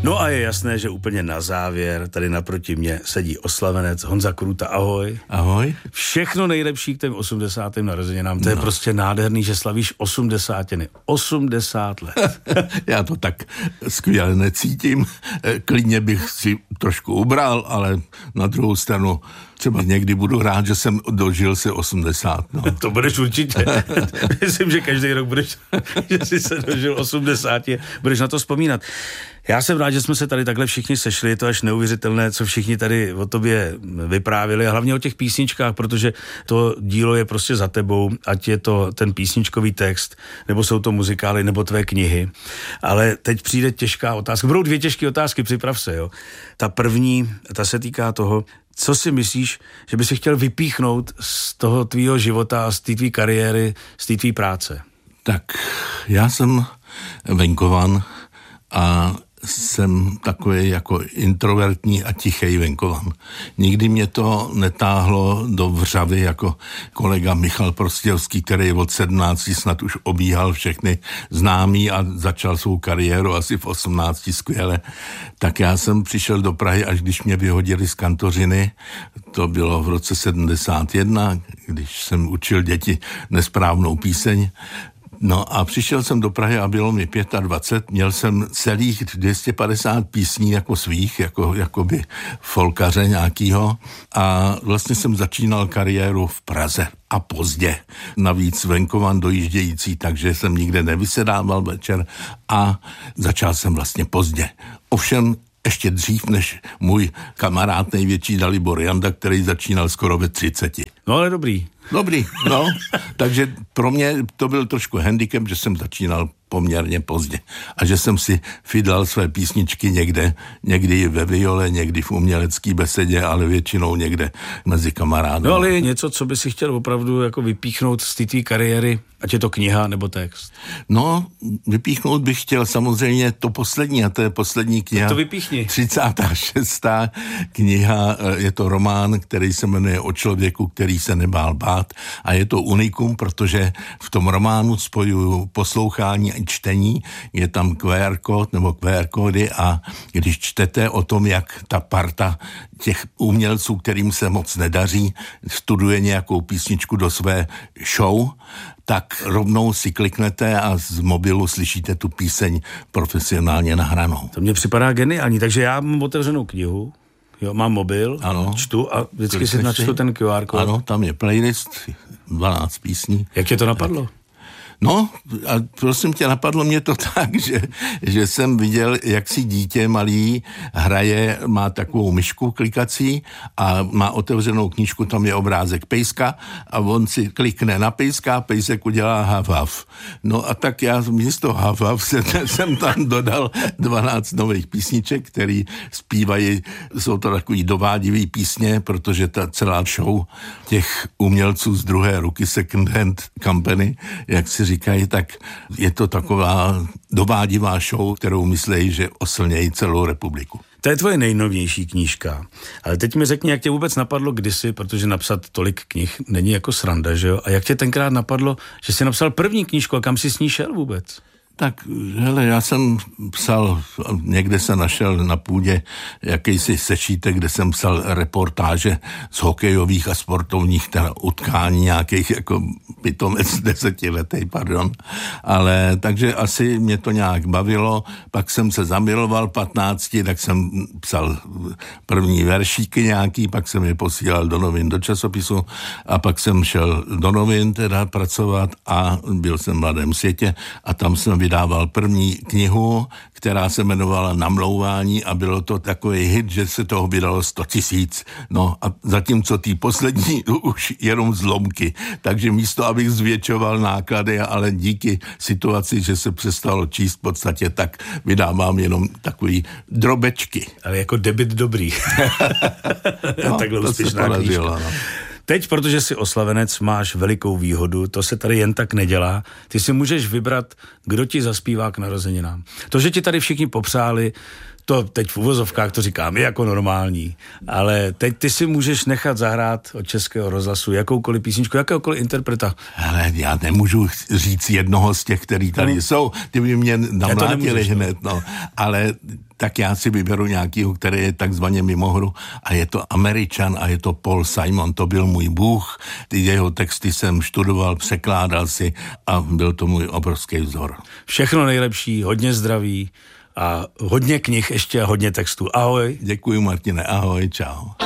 No a je jasné, že úplně na závěr tady naproti mě sedí oslavenec Honza Krůta. Ahoj. Ahoj. Všechno nejlepší k těm 80. narozeninám. To je prostě nádherný, že slavíš 80. 80 let. Já to tak skvěle necítím. Klidně bych si trošku ubral, ale na druhou stranu třeba někdy budu rád, že jsem dožil se 80. No. To budeš určitě. Myslím, že každý rok budeš, že jsi se dožil 80. Budeš na to vzpomínat. Já jsem rád, že jsme se tady takhle všichni sešli, je to až neuvěřitelné, co všichni tady o tobě vyprávěli a hlavně o těch písničkách, protože to dílo je prostě za tebou, ať je to ten písničkový text, nebo jsou to muzikály, nebo tvé knihy. Ale teď přijde těžká otázka. Budou dvě těžké otázky, připrav se, jo. Ta první, ta se týká toho, co si myslíš, že by si chtěl vypíchnout z toho tvýho života, z té tvý kariéry, z té tvý práce? Tak já jsem venkovan a jsem takový jako introvertní a tichý venkovan. Nikdy mě to netáhlo do vřavy jako kolega Michal Prostějovský, který od 17 snad už obíhal všechny známý a začal svou kariéru asi v 18 skvěle. Tak já jsem přišel do Prahy, až když mě vyhodili z kantořiny. To bylo v roce 71, když jsem učil děti nesprávnou píseň. No a přišel jsem do Prahy a bylo mi 25, měl jsem celých 250 písní jako svých, jakoby folkaře nějakýho a vlastně jsem začínal kariéru v Praze a pozdě. Navíc venkovan dojíždějící, takže jsem nikde nevysedával večer a začal jsem vlastně pozdě. Ovšem ještě dřív než můj kamarád největší Dalibor Janda, který začínal skoro ve 30. No ale dobrý, no. Takže pro mě to byl trošku handicap, že jsem začínal poměrně pozdě. A že jsem si fidlal své písničky někdy ve viole, někdy v umělecké besedě, ale většinou někde mezi kamarády. No ale je něco, co by si chtěl opravdu jako vypíchnout z té tvý kariéry, ať je to kniha nebo text? No, vypíchnout bych chtěl samozřejmě to poslední, a to je poslední kniha. Tak to vypíchni. 36. kniha, je to román, který se jmenuje O člověku, který se nebál bát a je to unikum, protože v tom románu spojuju poslouchání a čtení, je tam QR kód nebo QR kódy a když čtete o tom, jak ta parta těch umělců, kterým se moc nedaří, studuje nějakou písničku do své show, tak rovnou si kliknete a z mobilu slyšíte tu píseň profesionálně nahranou. To mně připadá geniální, takže já mám otevřenou knihu, jo, mám mobil, ano, čtu a vždycky si načtu ten QR kód. Ano, tam je playlist, 12 písní. Jak tě to napadlo? No, a prosím tě, napadlo mě to tak, že jsem viděl, jak si dítě malý hraje, má takovou myšku klikací a má otevřenou knížku, tam je obrázek pejska a on si klikne na pejska a pejsek udělá hav hav. No a tak já místo hav hav jsem tam dodal 12 nových písniček, které zpívají, jsou to takový dovádivý písně, protože ta celá show těch umělců z druhé ruky, second hand company, jak si říkají, tak je to taková dovádivá show, kterou myslejí, že oslnějí celou republiku. To je tvoje nejnovější knížka. Ale teď mi řekni, jak tě vůbec napadlo kdysi, protože napsat tolik knih není jako sranda, že jo? A jak tě tenkrát napadlo, že jsi napsal první knížku a kam jsi s ní šel vůbec? Tak, hele, já jsem psal, někde se našel na půdě jakýsi sešítek, kde jsem psal reportáže z hokejových a sportovních utkání nějakých jako pitomec 10letý, ale takže asi mě to nějak bavilo, pak jsem se zamiloval 15, tak jsem psal první veršíky nějaký, pak jsem je posílal do novin, do časopisu a pak jsem šel do novin teda pracovat a byl jsem v Mladém světě a tam jsem vydával první knihu, která se jmenovala Namlouvání a bylo to takový hit, že se toho vydalo 100 000. No a zatímco ty poslední už jenom zlomky. Takže místo, abych zvětšoval náklady, ale díky situaci, že se přestalo číst v podstatě, tak vydávám jenom takový drobečky. Ale jako debit dobrý. No, takhle to úspěšná knížka. No. Teď, protože jsi oslavenec, máš velikou výhodu, to se tady jen tak nedělá. Ty si můžeš vybrat, kdo ti zaspívá k narozeninám. To, že ti tady všichni popřáli, to teď v uvozovkách to říkám, je jako normální, ale teď ty si můžeš nechat zahrát od Českého rozhlasu jakoukoliv písničku, jakéhokoliv interpreta. Ale já nemůžu říct jednoho z těch, který tady jsou, ty by mě namlátili hned, no. Ale tak já si vyberu nějakýho, který je takzvaně mimo hru a je to Američan a je to Paul Simon, to byl můj bůh, ty jeho texty jsem študoval, překládal si a byl to můj obrovský vzor. Všechno nejlepší, hodně zdraví a hodně knih ještě a hodně textů. Ahoj. Děkuji, Martine, ahoj, čau.